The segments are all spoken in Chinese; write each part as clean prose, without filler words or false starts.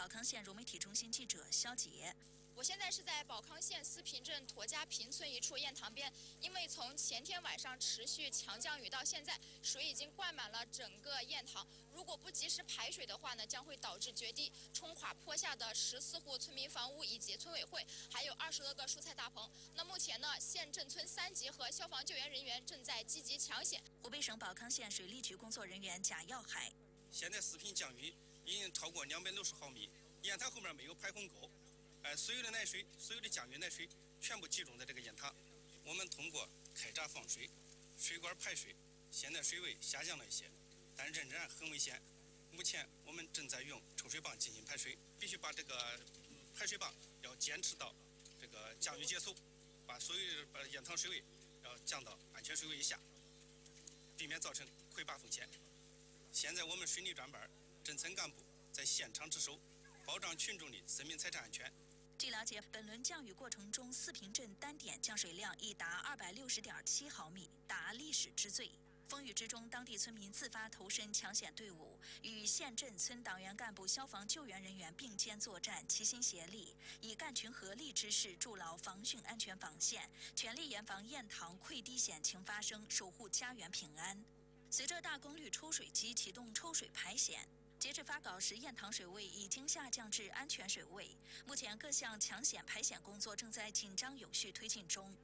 宝康县融媒体中心记者肖杰。 我现在是在宝康县思平镇驼家坪村一处堰塘边，因为从前天晚上持续强降雨到现在，水已经灌满了整个堰塘。如果不及时排水的话呢，将会导致决堤，冲垮坡下的14户村民房屋以及村委会，还有20多个蔬菜大棚。那目前呢，县镇村3级和消防救援人员正在积极抢险。 湖北省宝康县水利局工作人员贾耀海， 现在思平降雨已经超过260毫米，堰塘后面没有排洪沟。所有的奶水，所有的降雨奶水全部集中在这个堰塘。我们通过开闸放水、水管排水，现在水位下降了一些，但仍然很危险。目前我们正在用抽水泵进行排水，必须把这个排水泵要坚持到这个降雨结束，把堰塘水位要降到安全水位以下，避免造成溃坝风险。现在我们水利专班、镇村干部在现场值守，保障群众的生命财产安全。 据了解，本轮降雨过程中，思平镇单点降水量已达260.7毫米，达历史之最。风雨之中，当地村民自发投身抢险队伍，与县镇村党员干部、消防救援人员并肩作战，齐心协力，以干群合力之势筑牢防汛安全防线，全力严防堰塘溃堤险情发生，守护家园平安。随着大功率抽水机启动抽水排险，截至发稿时，堰塘水位已经下降至安全水位。目前各项抢险排险工作正在紧张有序推进中。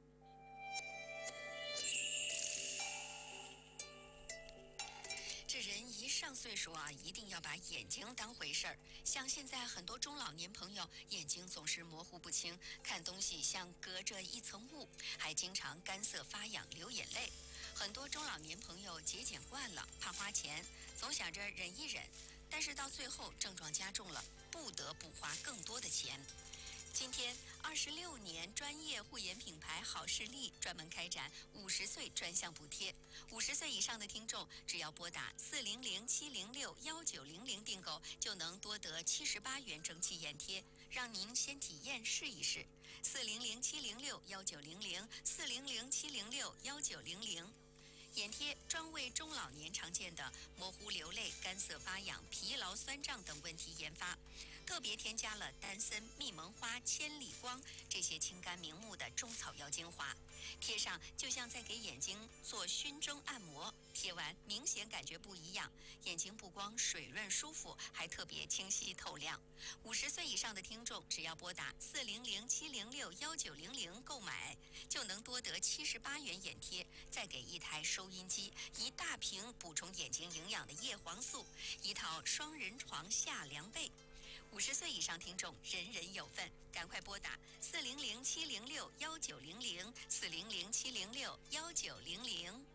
这人一上岁数啊，一定要把眼睛当回事儿。像现在很多中老年朋友眼睛总是模糊不清，看东西像隔着一层雾，还经常干涩发痒、流眼泪。很多中老年朋友节俭惯了，怕花钱，总想着忍一忍，但是到最后症状加重了，不得不花更多的钱。今天，26年专业护眼品牌好视力专门开展50岁专项补贴，50岁以上的听众只要拨打400-706-1900订购，就能多得78元蒸汽眼贴，让您先体验试一试。400-706-1900，400-706-1900。眼贴专为中老年常见的模糊流泪、干涩发痒、疲劳酸胀等问题研发，特别添加了丹参、蜜蒙花、千里光这些清肝明目的中草药精华，贴上就像在给眼睛做熏蒸按摩，贴完明显感觉不一样，眼睛不光水润舒服，还特别清晰透亮。50岁以上的听众只要拨打400-706-1900购买，就能多得78元眼贴，再给一台收音机、一大瓶补充眼睛营养的叶黄素、一套双人床夏凉被。50岁以上听众人人有份，赶快拨打400-706-1900，400-706-1900。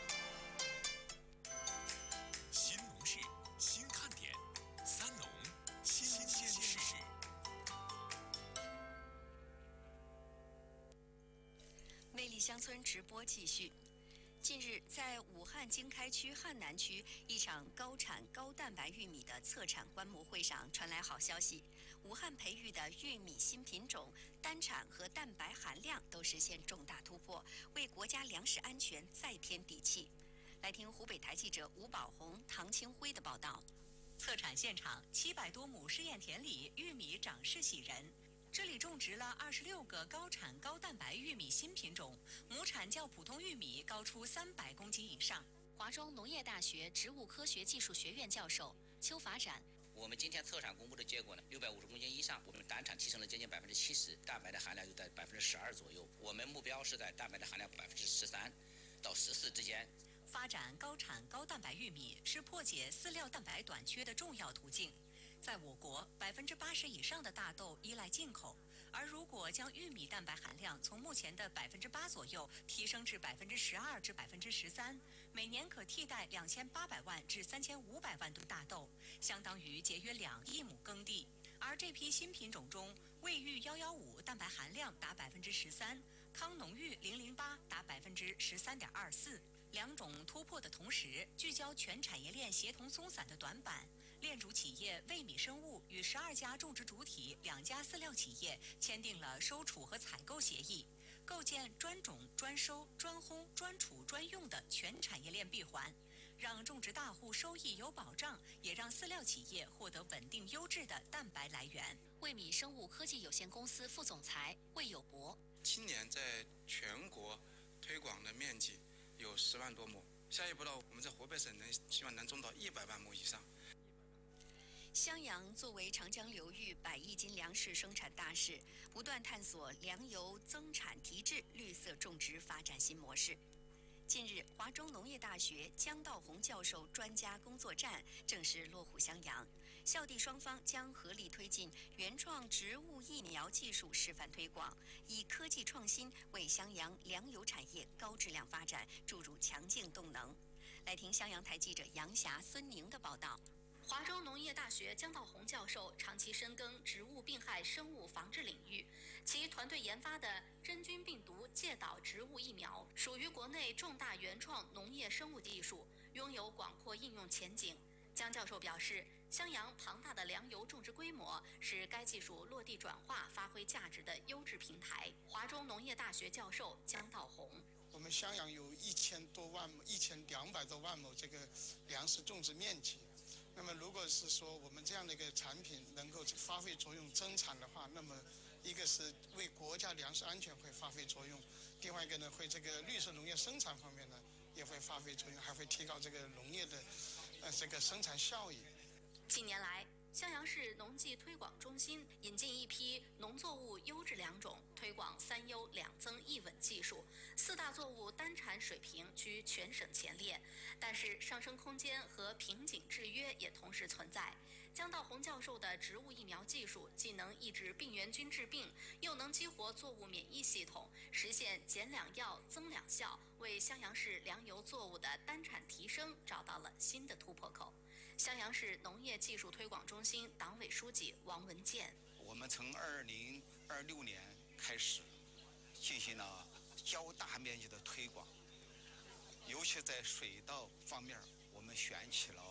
新农事，新看点，三农新鲜事。 魅力乡村直播继续。近日，在武汉经开区汉南区一场高产高蛋白玉米的测产观摩会上传来好消息，武汉培育的玉米新品种单产和蛋白含量都实现重大突破，为国家粮食安全再添底气。来听湖北台记者吴宝红、唐清辉的报道。 测产现场700多亩试验田里，玉米长势喜人。这里种植了26个高产高蛋白玉米新品种，亩产较普通玉米高出300公斤以上。 华中农业大学植物科学技术学院教授邱法展， 我们今天测产公布的结果呢，650公斤以上，我们单产提升了接近70%，蛋白的含量就在12%左右。我们目标是在蛋白的含量13%到14%之间。 发展高产高蛋白玉米是破解饲料蛋白短缺的重要途径。在我国，80%以上的大豆依赖进口，而如果将玉米蛋白含量从目前的8%左右提升至12%至13%，每年可替代2800万至3500万吨大豆，相当于节约2亿亩耕地。而这批新品种中，卫玉115蛋白含量达13%，康农玉008达13.24%。两种突破的同时，聚焦全产业链协同松散的短板。链主企业卫米生物与12家种植主体2家饲料企业签订了收储和采购协议，构建专种、专收、专烘、专储、专用的全产业链闭环。 让种植大户收益有保障，也让饲料企业获得稳定优质的蛋白来源。 卫米生物科技有限公司副总裁魏有博： 今年在全国推广的面积有10万多亩，下一步呢，我们在湖北省希望能种到100万亩以上。 襄阳作为长江流域100亿斤粮食生产大市，不断探索粮油增产提质、绿色种植发展新模式。近日，华中农业大学姜道宏教授专家工作站正式落户襄阳，校地双方将合力推进原创植物疫苗技术示范推广，以科技创新为襄阳粮油产业高质量发展注入强劲动能。来听襄阳台记者杨霞、孙宁的报道。 华中农业大学姜道宏教授长期深耕植物病害生物防治领域，其团队研发的真菌病毒介导植物疫苗属于国内重大原创农业生物技术，拥有广阔应用前景。姜教授表示，襄阳庞大的粮油种植规模是该技术落地转化发挥价值的优质平台。华中农业大学教授姜道宏： 我们襄阳有1000多万亩、1200多万亩这个粮食种植面积。那么，如果是说我们这样的一个产品能够发挥作用、增产的话，那么一个是为国家粮食安全会发挥作用，另外一个呢，会这个绿色农业生产方面呢也会发挥作用，还会提高这个农业的这个生产效益。 近年来，襄阳市农技推广中心引进一批农作物优质良种，推广3优2增1稳技术，4大作物单产水平居全省前列。但是上升空间和瓶颈制约也同时存在。姜道宏教授的植物疫苗技术既能抑制病原菌致病，又能激活作物免疫系统，实现减两药增两效，为襄阳市粮油作物的单产提升找到了新的突破口。襄阳市农业技术推广中心党委书记王文健： 我们从2026年开始进行了较大面积的推广，尤其在水稻方面，我们选起了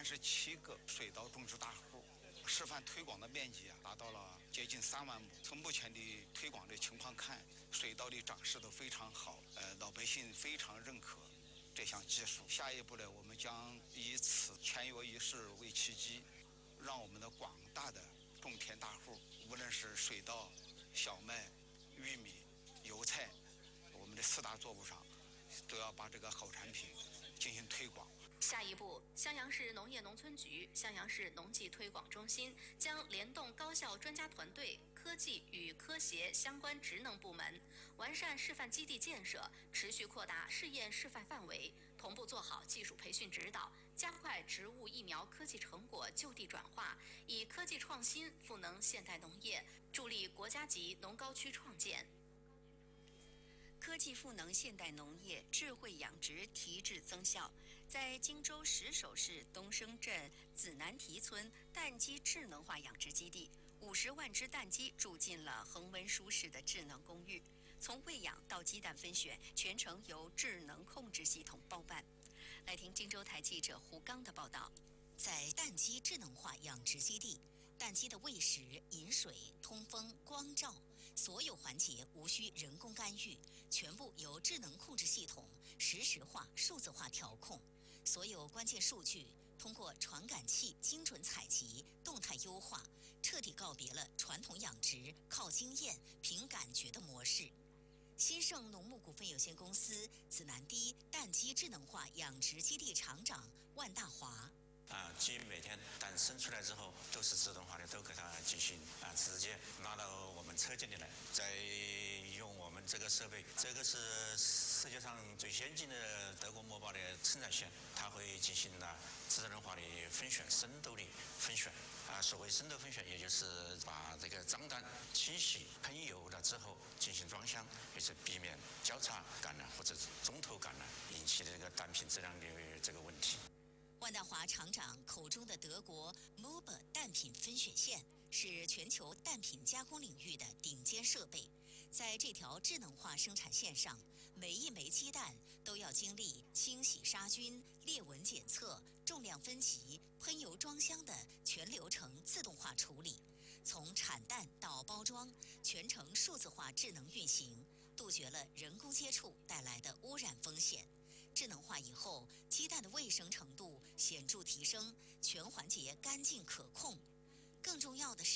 37个水稻种植大户，示范推广的面积达到了接近3万亩。从目前的推广的情况看，水稻的长势都非常好，老百姓非常认可这项技术。下一步呢，我们将以此签约仪式为契机，让我们的广大的种田大户，无论是水稻、小麦、玉米、油菜，我们的4大作物上，都要把这个好产品进行推广。 下一步，襄阳市农业农村局、襄阳市农技推广中心将联动高校专家团队、科技与科协相关职能部门，完善示范基地建设，持续扩大试验示范范围，同步做好技术培训指导，加快植物疫苗科技成果就地转化，以科技创新赋能现代农业，助力国家级农高区创建。 科技赋能现代农业，智慧养殖提质增效。在荆州石首市东升镇子南堤村蛋鸡智能化养殖基地，50万只蛋鸡住进了恒温舒适的智能公寓，从喂养到鸡蛋分选，全程由智能控制系统包办。来听荆州台记者胡刚的报道。 在蛋鸡智能化养殖基地，蛋鸡的喂食、饮水、通风、光照，所有环节无需人工干预，全部由智能控制系统实时化、数字化调控。所有关键数据通过传感器精准采集、动态优化，彻底告别了传统养殖靠经验、凭感觉的模式。新盛农牧股份有限公司子南堤蛋鸡智能化养殖基地厂长万大华。 鸡每天蛋生出来之后都是自动化的，都给它进行直接拿到我们车间里来，再用我们这个设备，这个是世界上最先进的德国摩巴的生产线，它会进行智能化的分选、深度的分选。所谓深度分选，也就是把这个脏蛋清洗、喷油了之后进行装箱，也是避免交叉感染或者中途感染引起的这个蛋品质量的这个问题。 万大华厂长口中的德国 MOBA 蛋品分选线是全球蛋品加工领域的顶尖设备。在这条智能化生产线上，每一枚鸡蛋都要经历清洗杀菌、裂纹检测、重量分级、喷油装箱的全流程自动化处理，从产蛋到包装，全程数字化智能运行，杜绝了人工接触带来的污染风险。 智能化以后，鸡蛋的卫生程度显著提升，全环节干净可控。更重要的是，